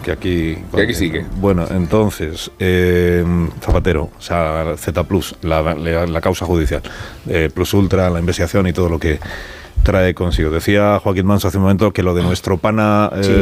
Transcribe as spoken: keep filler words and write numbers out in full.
que aquí... Que aquí sigue. Bueno, entonces, eh, Zapatero, o sea, Z Plus, la, la, la causa judicial, eh, Plus Ultra, la investigación y todo lo que trae consigo. Decía Joaquín Manso hace un momento que lo de nuestro pana eh, sí.